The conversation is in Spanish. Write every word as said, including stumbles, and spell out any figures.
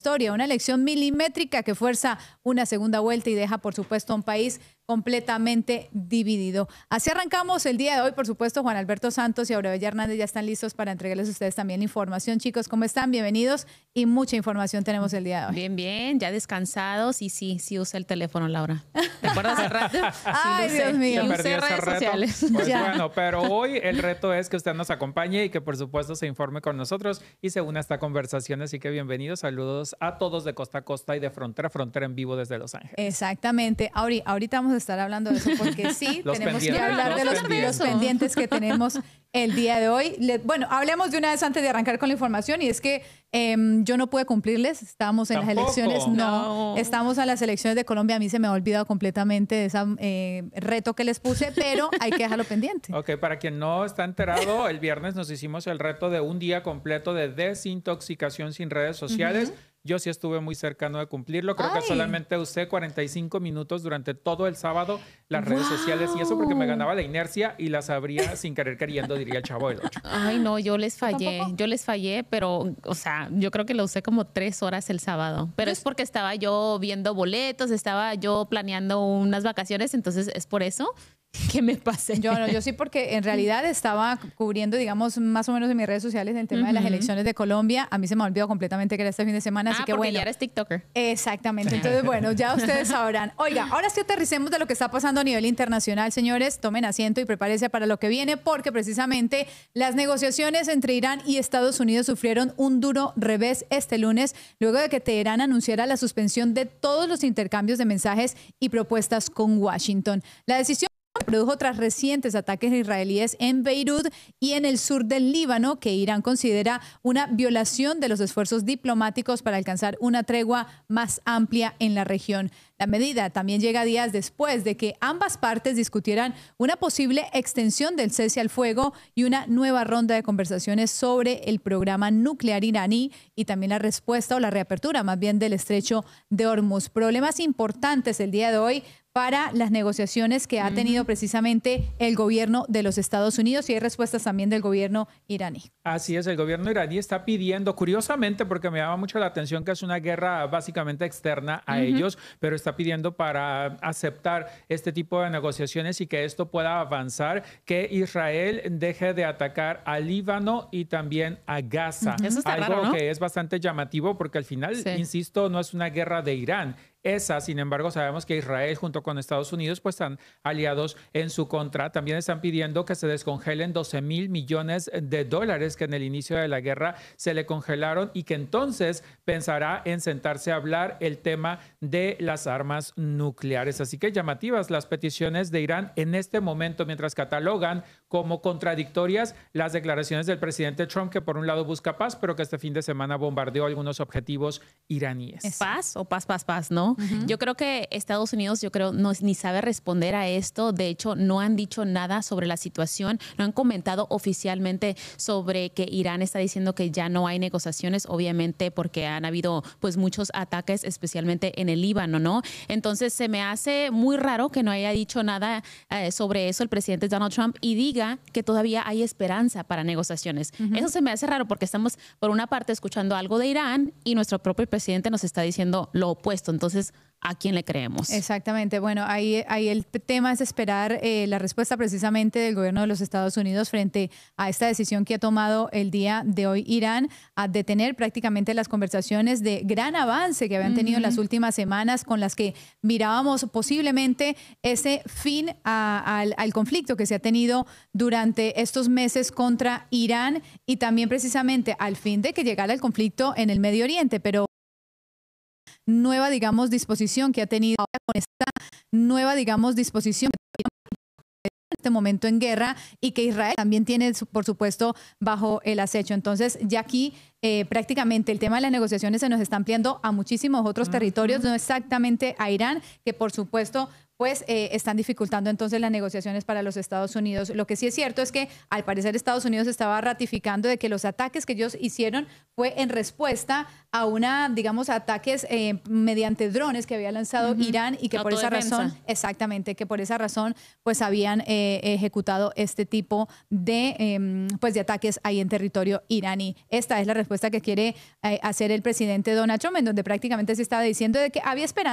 historia, una elección milimétrica que fuerza una segunda vuelta y deja, por supuesto, a un país completamente dividido. Así arrancamos el día de hoy. Por supuesto, Juan Alberto Santos y Aurelio Hernández ya están listos para entregarles a ustedes también información. Chicos, ¿cómo están? Bienvenidos y mucha información tenemos el día de hoy. Bien, bien, ya descansados y sí, sí usé el teléfono, Laura. ¿Te acuerdas del rato? Ay, sí, Dios mío. Sí, Perdí usé ese redes reto. sociales. Pues Ya. bueno, pero hoy el reto es que usted nos acompañe y que por supuesto se informe con nosotros y se una a esta conversación. Así que bienvenidos, saludos a todos de costa a costa y de frontera a frontera en vivo desde Los Ángeles. Exactamente. Ahori- ahorita vamos a estar hablando de eso porque sí, Los tenemos que pendientes, hablar de los los, pendientes. los pendientes que tenemos el día de hoy. Le- bueno, hablemos de una vez antes de arrancar con la información y es que em, yo no pude cumplirles. Estábamos en Tampoco. las elecciones. No, No. estamos en las elecciones de Colombia. A mí se me ha olvidado completamente de ese eh, reto que les puse, pero hay que dejarlo pendiente. Ok, para quien no está enterado, el viernes nos hicimos el reto de un día completo de desintoxicación sin redes sociales. Yo sí estuve muy cercano de cumplirlo. Creo Ay. que solamente usé cuarenta y cinco minutos durante todo el sábado las redes Wow. sociales y eso porque me ganaba la inercia y las abría sin querer queriendo, diría el Chavo del Ocho. Ay, no, yo les fallé, ¿Tampoco? yo les fallé, pero, o sea, yo creo que lo usé como tres horas el sábado. Pero es porque estaba yo viendo boletos, estaba yo planeando unas vacaciones, entonces es por eso que me pasé. Yo no, yo sí, porque en realidad estaba cubriendo, digamos, más o menos en mis redes sociales el tema de las Ujú. elecciones de Colombia. A mí se me olvidó completamente que era este fin de semana, ah, así que porque bueno. ya eres TikToker. Exactamente. Entonces, bueno, ya ustedes sabrán. Oiga, ahora sí aterricemos de lo que está pasando a nivel internacional, señores. Tomen asiento y prepárense para lo que viene, porque precisamente las negociaciones entre Irán y Estados Unidos sufrieron un duro revés este lunes, luego de que Teherán anunciara la suspensión de todos los intercambios de mensajes y propuestas con Washington. La decisión se produjo tras recientes ataques israelíes en Beirut y en el sur del Líbano, que Irán considera una violación de los esfuerzos diplomáticos para alcanzar una tregua más amplia en la región. La medida también llega días después de que ambas partes discutieran una posible extensión del cese al fuego y una nueva ronda de conversaciones sobre el programa nuclear iraní y también la respuesta o la reapertura más bien del estrecho de Hormuz. Problemas importantes el día de hoy para las negociaciones que ha tenido precisamente el gobierno de los Estados Unidos y hay respuestas también del gobierno iraní. Así es, el gobierno iraní está pidiendo, curiosamente, porque me llama mucho la atención que es una guerra básicamente externa a ellos, pero está pidiendo para aceptar este tipo de negociaciones y que esto pueda avanzar, que Israel deje de atacar a Líbano y también a Gaza. Eso está Algo raro, ¿no? que es bastante llamativo porque al final, Sí. insisto, no es una guerra de Irán. Esa, sin embargo, sabemos que Israel junto con Estados Unidos pues están aliados en su contra. También están pidiendo que se descongelen doce mil millones de dólares que en el inicio de la guerra se le congelaron y que entonces pensará en sentarse a hablar el tema de las armas nucleares. Así que llamativas las peticiones de Irán en este momento, mientras catalogan como contradictorias las declaraciones del presidente Trump, que por un lado busca paz, pero que este fin de semana bombardeó algunos objetivos iraníes. Paz o paz, paz, paz, ¿no? Uh-huh. Yo creo que Estados Unidos, yo creo, no, ni sabe responder a esto. De hecho, no han dicho nada sobre la situación, no han comentado oficialmente sobre que Irán está diciendo que ya no hay negociaciones, obviamente porque han habido pues muchos ataques, especialmente en el Líbano, ¿no? Entonces se me hace muy raro que no haya dicho nada eh, sobre eso el presidente Donald Trump y diga que todavía hay esperanza para negociaciones. Uh-huh. Eso se me hace raro porque estamos por una parte escuchando algo de Irán y nuestro propio presidente nos está diciendo lo opuesto. Entonces, ¿a quién le creemos? Exactamente. Bueno, ahí, ahí el tema es esperar eh, la respuesta precisamente del gobierno de los Estados Unidos frente a esta decisión que ha tomado el día de hoy Irán a detener prácticamente las conversaciones de gran avance que habían tenido uh-huh. en las últimas semanas con las que mirábamos posiblemente ese fin a, al, al conflicto que se ha tenido durante estos meses contra Irán y también precisamente al fin de que llegara el conflicto en el Medio Oriente, pero nueva, digamos, disposición que ha tenido ahora con esta nueva, digamos, disposición en este momento en guerra y que Israel también tiene, por supuesto, bajo el acecho. Entonces, ya aquí eh, prácticamente el tema de las negociaciones se nos está ampliando a muchísimos otros uh-huh. territorios, no exactamente a Irán, que por supuesto pues eh, están dificultando entonces las negociaciones para los Estados Unidos. Lo que sí es cierto es que al parecer Estados Unidos estaba ratificando de que los ataques que ellos hicieron fue en respuesta a una, digamos, ataques eh, mediante drones que había lanzado uh-huh. Irán y que por esa razón, exactamente, que por esa razón pues habían eh, ejecutado este tipo de, eh, pues, de ataques ahí en territorio iraní. Esta es la respuesta que quiere eh, hacer el presidente Donald Trump, en donde prácticamente se estaba diciendo de que había esperanza